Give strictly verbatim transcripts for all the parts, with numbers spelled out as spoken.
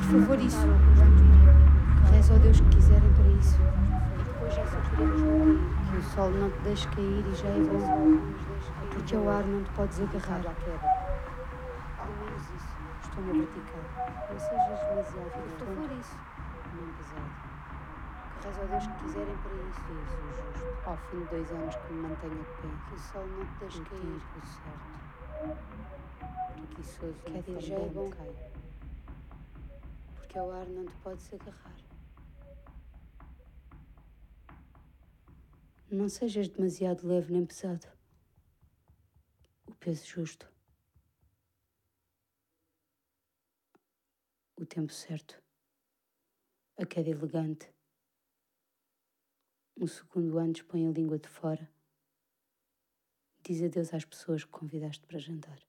Por favor, isso. Reza ao Deus que quiserem para isso. Depois já só queremos morrer. Que o sol não te deixe cair e já é bom. Porque ao ar não te podes agarrar. Já quero. Ao menos isso. Estou-me a vertical. Não sejas demasiado. Por favor, isso. Não pesado. Que reza ao Deus que quiserem para isso. Isso, justo. Ao fim de dois anos que me mantenha de pé. Que o sol não te deixe cair. O certo. Preguiçoso. Que é Deus já é bom. Cai. Porque ao ar não te podes agarrar. Não sejas demasiado leve nem pesado. O peso justo. O tempo certo. A queda elegante. Um segundo antes põe a língua de fora. Diz adeus às pessoas que convidaste para jantar.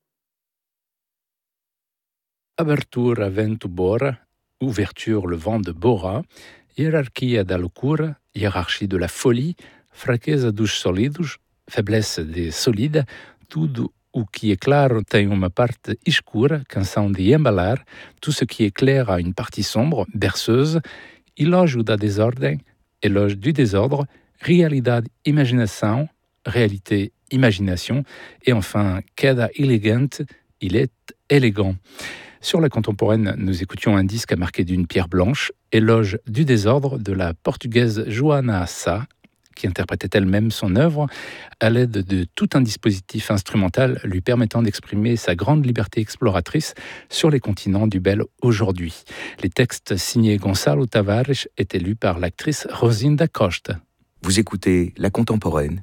Abertura vento Bora, ouverture le vent de Bora, hierarquia da loucura, hiérarchie de la folie, fraqueza dos sólidos, faiblesse des solides, tudo o que é claro tem uma parte escura, canção de embalar, tout ce qui est clair a une partie sombre, berceuse, elogio da desordem, éloge du désordre, realidade, imaginação, réalité, imagination, et enfin, queda elegante, il est élégant. Sur la contemporaine, nous écoutions un disque à marquer d'une pierre blanche, éloge du désordre de la portugaise Joana Sá, qui interprétait elle-même son œuvre à l'aide de tout un dispositif instrumental lui permettant d'exprimer sa grande liberté exploratrice sur les continents du bel aujourd'hui. Les textes signés Gonçalo Tavares étaient lus par l'actrice Rosinda Costa. Vous écoutez La Contemporaine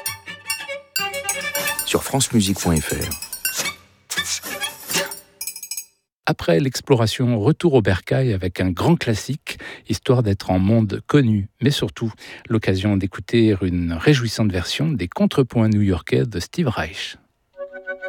sur francemusique point f r. Après l'exploration, retour au bercail avec un grand classique, histoire d'être en monde connu, mais surtout l'occasion d'écouter une réjouissante version des contrepoints new-yorkais de Steve Reich.